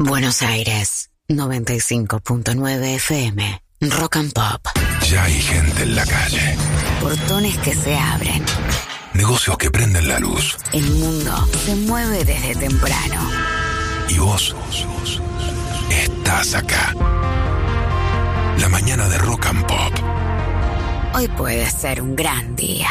Buenos Aires, 95.9 FM, Rock and Pop. Ya hay gente en la calle. Portones que se abren. Negocios que prenden la luz. El mundo se mueve desde temprano. Y vos estás acá. La mañana de Rock and Pop. Hoy puede ser un gran día.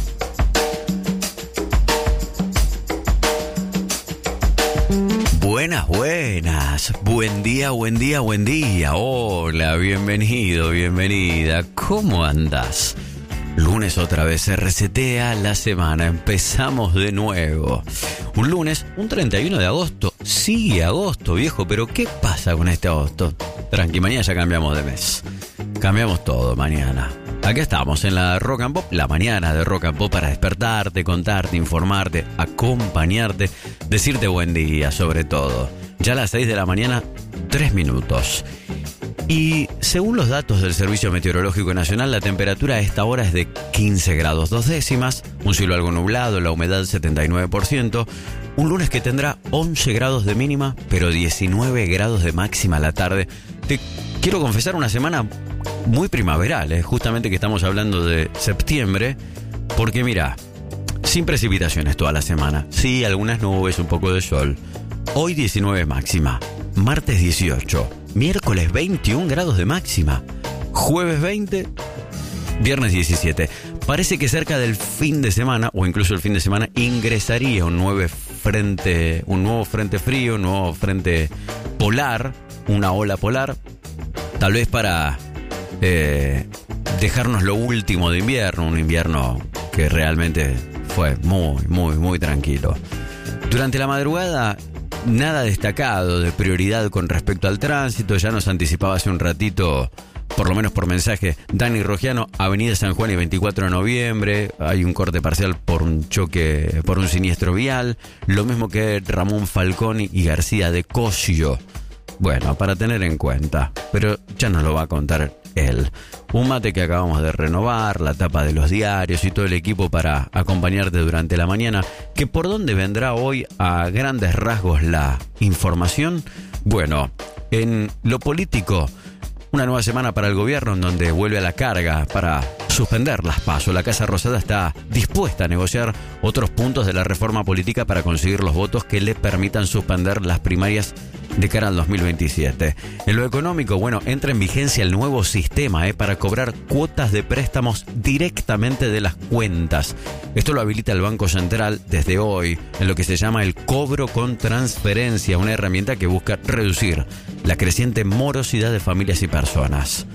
Buenas, buenas. Buen día, buen día, buen día. Hola, bienvenido, bienvenida. ¿Cómo andás? Lunes otra vez se resetea la semana. Empezamos de nuevo. Un lunes, un 31 de agosto. Sigue agosto, viejo, pero ¿qué pasa con este agosto? Tranqui, mañana ya cambiamos de mes. Cambiamos todo mañana. Aquí estamos en la Rock and Pop, la mañana de Rock and Pop, para despertarte, contarte, informarte, acompañarte, decirte buen día sobre todo. Ya a las 6 de la mañana, 3 minutos. Y según los datos del Servicio Meteorológico Nacional, la temperatura a esta hora es de 15 grados 2 décimas, un cielo algo nublado, la humedad 79%, un lunes que tendrá 11 grados de mínima, pero 19 grados de máxima a la tarde. Te quiero confesar, una semana muy primaveral, justamente que estamos hablando de septiembre, porque mira, sin precipitaciones toda la semana, sí, algunas nubes, un poco de sol. Hoy 19 máxima, martes 18, miércoles 21 grados de máxima, jueves 20, viernes 17. Parece que cerca del fin de semana, o incluso el fin de semana, ingresaría un nuevo frente frío, un nuevo frente polar, una ola polar, tal vez para dejarnos lo último de invierno, un invierno que realmente fue muy tranquilo. Durante la madrugada, nada destacado de prioridad con respecto al tránsito. Ya nos anticipaba hace un ratito, por lo menos por mensaje, Dani Rogiano, Avenida San Juan y 24 de noviembre. Hay un corte parcial por un choque, por un siniestro vial. Lo mismo que Ramón Falcón y García de Cosio. Bueno, para tener en cuenta, pero ya nos lo va a contar él. Un mate que acabamos de renovar, la tapa de los diarios y todo el equipo para acompañarte durante la mañana. ¿Que por dónde vendrá hoy a grandes rasgos la información? Bueno, en lo político, una nueva semana para el gobierno en donde vuelve a la carga para suspender las PASO. La Casa Rosada está dispuesta a negociar otros puntos de la reforma política para conseguir los votos que le permitan suspender las primarias de cara al 2027. En lo económico, bueno, entra en vigencia el nuevo sistema para cobrar cuotas de préstamos directamente de las cuentas. Esto lo habilita el Banco Central desde hoy en lo que se llama el cobro con transferencia, una herramienta que busca reducir la creciente morosidad de familias y personas.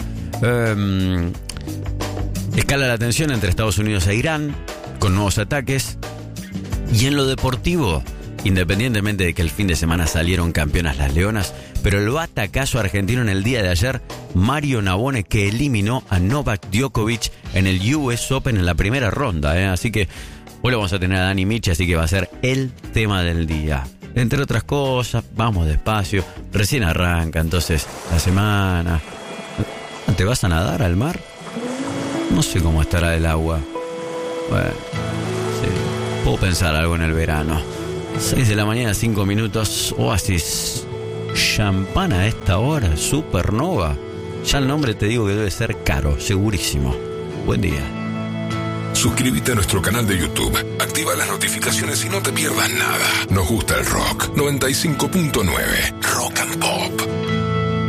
Escala la tensión entre Estados Unidos e Irán con nuevos ataques. Y en lo deportivo, independientemente de que el fin de semana salieron campeonas las Leonas, pero el batacazo argentino en el día de ayer, Mario Navone, que eliminó a Novak Djokovic en el US Open en la primera ronda. Así que hoy lo vamos a tener a Dani Michi, así que va a ser el tema del día. Entre otras cosas, vamos despacio, recién arranca entonces la semana. ¿Te vas a nadar al mar? No sé cómo estará el agua. Bueno, sí, puedo pensar algo en el verano. 6 de la mañana, 5 minutos, Oasis. Champán a esta hora, Supernova. Ya el nombre te digo que debe ser caro, segurísimo. Buen día. Suscríbete a nuestro canal de YouTube. Activa las notificaciones y no te pierdas nada. Nos gusta el rock. 95.9 Rock and Pop.